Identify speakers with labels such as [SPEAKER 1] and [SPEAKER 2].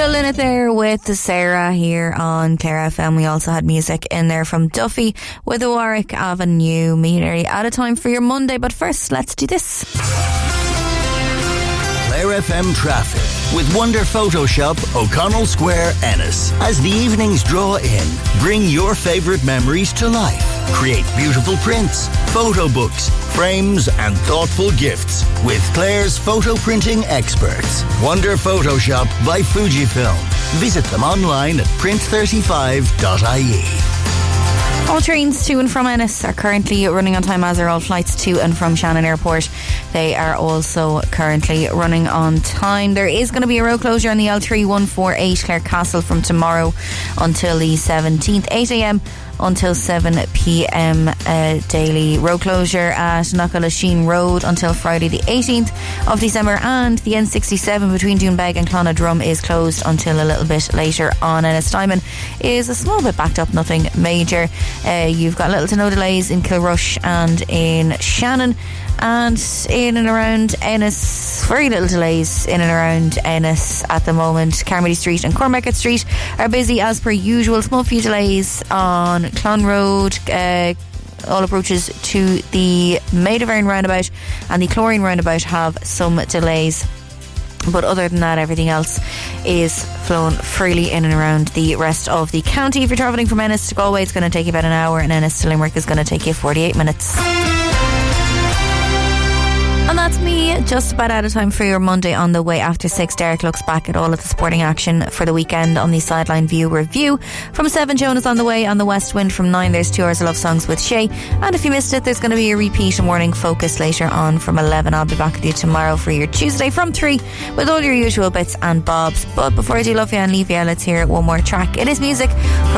[SPEAKER 1] Will Linnett there with Sarah here on Clare FM. We also had music in there from Duffy with the Warwick Avenue. Nearly out of time for your Monday, but first let's do this.
[SPEAKER 2] Clare FM traffic with Wonder Photoshop, O'Connell Square, Ennis. As the evenings draw in, bring your favourite memories to life. Create beautiful prints, photo books, frames and thoughtful gifts with Clare's photo printing experts. Wonder Photoshop by Fujifilm. Visit them online at print35.ie.
[SPEAKER 1] All trains to and from Ennis are currently running on time, as are all flights to and from Shannon Airport. They are also currently running on time. There is going to be a road closure on the L3148 Clare Castle from tomorrow until the 17th, 8 a.m. until 7 p.m. daily. Road closure at Knockalasheen Road until Friday the 18th of December, and the N67 between Doonbeg and Clonadrum is closed until a little bit later on. Ennis Diamond is a small bit backed up, nothing major. You've got little to no delays in Kilrush and in Shannon, and in and around Ennis, very little delays in and around Ennis at the moment. Carmody Street and Cormac Street are busy as per usual. Small few delays on Clon Road, all approaches to the Maid of Erin roundabout and the Chlorine roundabout have some delays. But other than that, everything else is flowing freely in and around the rest of the county. If you're travelling from Ennis to Galway, it's going to take you about an hour, and Ennis to Limerick is going to take you 48 minutes. And that's me, just about out of time for your Monday on the way after 6. Derek looks back at all of the sporting action for the weekend on the Sideline View review. From 7, Jonas on the way on the West Wind. From 9, there's 2 hours of love songs with Shay. And if you missed it, there's going to be a repeat of Morning Focus later on from 11. I'll be back with you tomorrow for your Tuesday from 3 with all your usual bits and bobs. But before I do love you and leave you, let's hear one more track. It is music from